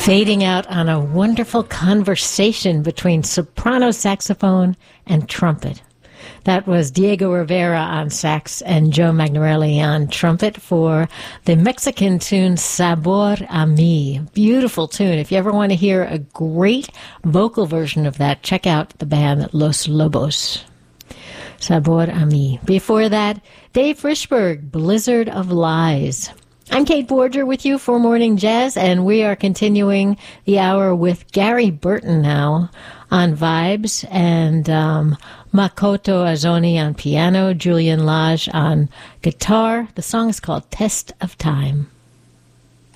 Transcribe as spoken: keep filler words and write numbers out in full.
Fading out on a wonderful conversation between soprano saxophone and trumpet. That was Diego Rivera on sax and Joe Magnarelli on trumpet for the Mexican tune Sabor a Mi. Beautiful tune. If you ever want to hear a great vocal version of that, check out the band Los Lobos. Sabor a Mi. Before that, Dave Frischberg, Blizzard of Lies. I'm Kate Borger with you for Morning Jazz, and we are continuing the hour with Gary Burton now on vibes, and um, Makoto Azoni on piano, Julian Lage on guitar. The song is called Test of Time.